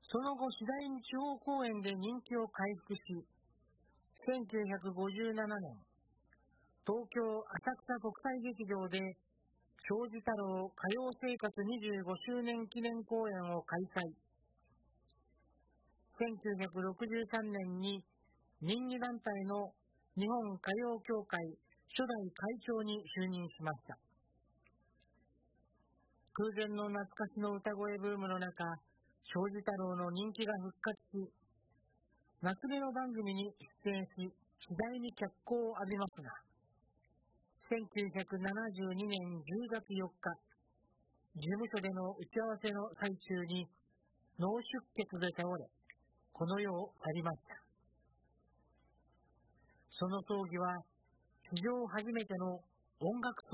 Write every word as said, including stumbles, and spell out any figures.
その後次第に地方公演で人気を回復し、せんきゅうひゃくごじゅうななねん、東京浅草国際劇場で庄司太郎歌謡生活にじゅうごしゅうねん記念公演を開催。せんきゅうひゃくろくじゅうさんねんに民意団体の日本歌謡協会初代会長に就任しました。空前の懐かしの歌声ブームの中、庄司太郎の人気が復活し、夏目の番組に出演し、次第に脚光を浴びますが、せんきゅうひゃくななじゅうにねんじゅうがつよっか、事務所での打ち合わせの最中に脳出血で倒れ、この世を去りました。その葬儀は史上初めての音楽